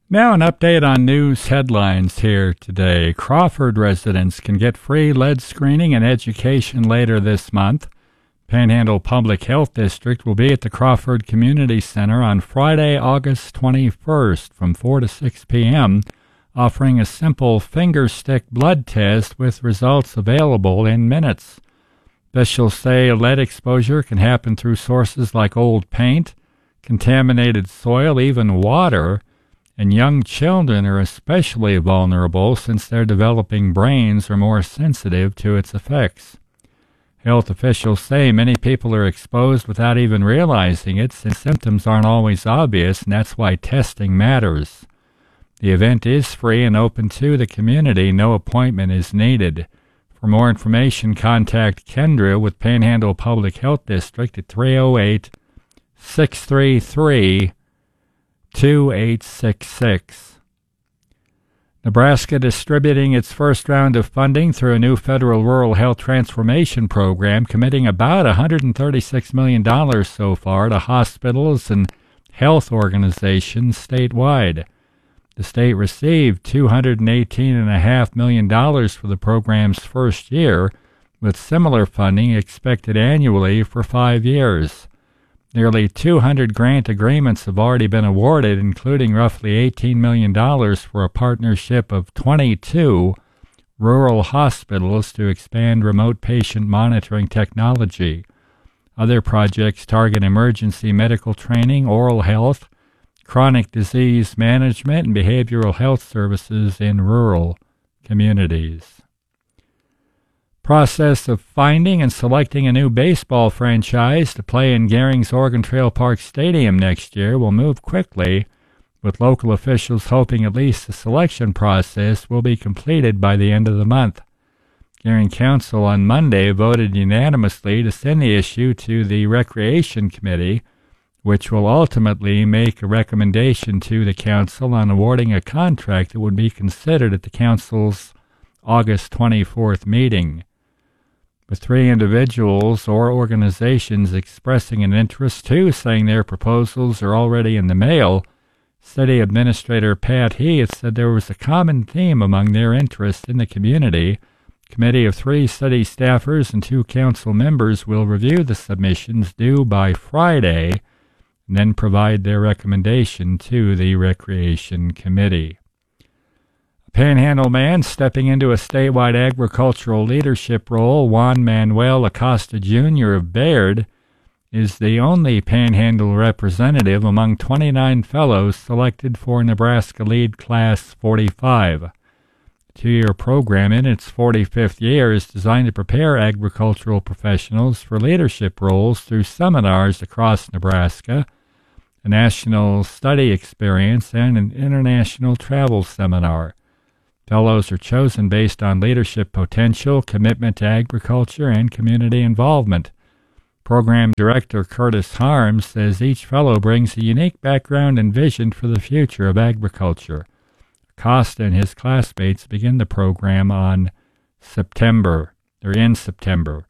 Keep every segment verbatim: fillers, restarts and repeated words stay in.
Now an update on news headlines here today. Crawford residents can get free lead screening and education later this month. Panhandle Public Health District will be at the Crawford Community Center on Friday, August twenty-first from four to six p.m., offering a simple finger stick blood test with results available in minutes. Officials say lead exposure can happen through sources like old paint, contaminated soil, even water, and young children are especially vulnerable since their developing brains are more sensitive to its effects. Health officials say many people are exposed without even realizing it since symptoms aren't always obvious, and that's why testing matters. The event is free and open to the community. No appointment is needed. For more information, contact Kendra with Panhandle Public Health District at three oh eight, six three three, two eight six six. Nebraska distributing its first round of funding through a new federal rural health transformation program, committing about one hundred thirty-six million dollars so far to hospitals and health organizations statewide. The state received two hundred eighteen point five million dollars for the program's first year, with similar funding expected annually for five years. Nearly two hundred grant agreements have already been awarded, including roughly eighteen million dollars for a partnership of twenty-two rural hospitals to expand remote patient monitoring technology. Other projects target emergency medical training, oral health, chronic disease management, and behavioral health services in rural communities. Process of finding and selecting a new baseball franchise to play in Gehring's Oregon Trail Park Stadium next year will move quickly, with local officials hoping at least the selection process will be completed by the end of the month. Gehring Council on Monday voted unanimously to send the issue to the Recreation Committee, which will ultimately make a recommendation to the council on awarding a contract that would be considered at the council's August twenty-fourth meeting. With three individuals or organizations expressing an interest, too, saying their proposals are already in the mail, City Administrator Pat Heath said there was a common theme among their interest in the community. A committee of three city staffers and two council members will review the submissions due by Friday and then provide their recommendation to the Recreation Committee. A Panhandle man stepping into a statewide agricultural leadership role, Juan Manuel Acosta Junior of Bayard, is the only Panhandle representative among twenty-nine fellows selected for Nebraska Lead Class forty-five. The two-year program in its forty-fifth year is designed to prepare agricultural professionals for leadership roles through seminars across Nebraska, a national study experience, and an international travel seminar. Fellows are chosen based on leadership potential, commitment to agriculture, and community involvement. Program Director Curtis Harms says each fellow brings a unique background and vision for the future of agriculture. Acosta and his classmates begin the program on September, or in September.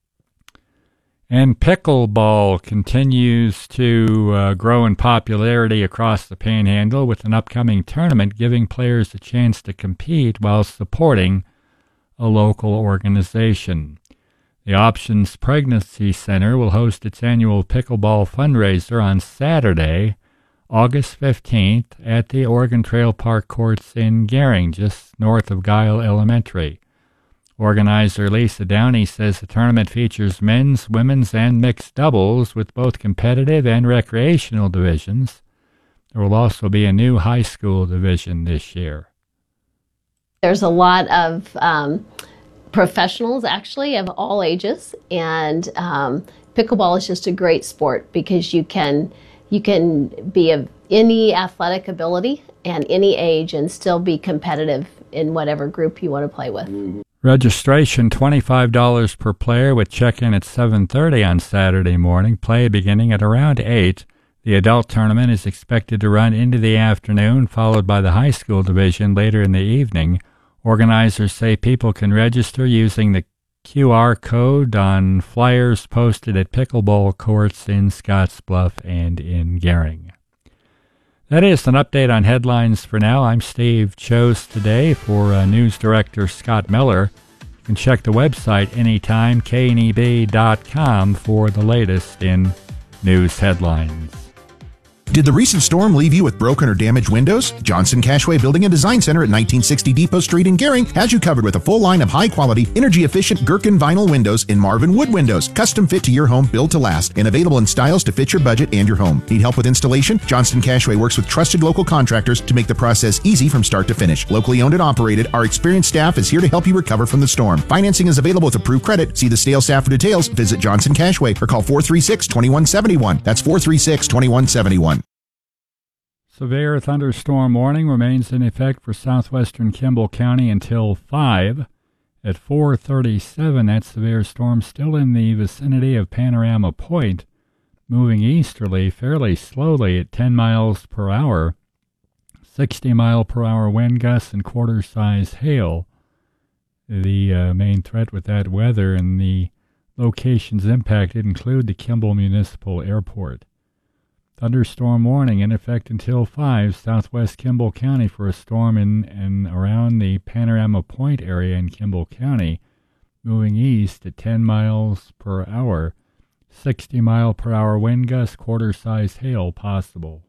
And pickleball continues to uh, grow in popularity across the Panhandle, with an upcoming tournament giving players a chance to compete while supporting a local organization. The Options Pregnancy Center will host its annual pickleball fundraiser on Saturday, August fifteenth, at the Oregon Trail Park courts in Gehring, just north of Guile Elementary. Organizer Lisa Downey says the tournament features men's, women's, and mixed doubles with both competitive and recreational divisions. There will also be a new high school division this year. There's a lot of um, professionals, actually, of all ages, and um, pickleball is just a great sport because you can you can be of any athletic ability and any age and still be competitive in whatever group you want to play with. Mm-hmm. Registration twenty-five dollars per player, with check-in at seven thirty on Saturday morning, play beginning at around eight. The adult tournament is expected to run into the afternoon, followed by the high school division later in the evening. Organizers say people can register using the Q R code on flyers posted at pickleball courts in Scottsbluff and in Gehring. That is an update on headlines for now. I'm Steve Chose today for uh, News Director Scott Miller. You can check the website anytime, K N E B dot com, for the latest in news headlines. Did the recent storm leave you with broken or damaged windows? Johnson Cashway Building and Design Center at nineteen sixty Depot Street in Gering has you covered with a full line of high-quality, energy-efficient Gherkin vinyl windows in Marvin wood windows, custom fit to your home, built to last, and available in styles to fit your budget and your home. Need help with installation? Johnson Cashway works with trusted local contractors to make the process easy from start to finish. Locally owned and operated, our experienced staff is here to help you recover from the storm. Financing is available with approved credit. See the sales staff for details. Visit Johnson Cashway or call four three six, two one seven one. That's four three six, two one seven one. Severe thunderstorm warning remains in effect for southwestern Kimball County until five. At four thirty-seven, that severe storm still in the vicinity of Panorama Point, moving easterly fairly slowly at ten miles per hour, sixty mile per hour wind gusts and quarter-size hail. The uh, main threat with that weather and the locations impacted include the Kimball Municipal Airport. Thunderstorm warning in effect until five, southwest Kimball County for a storm in and around the Panorama Point area in Kimball County, moving east at ten miles per hour, sixty mile per hour wind gusts, quarter-size hail possible.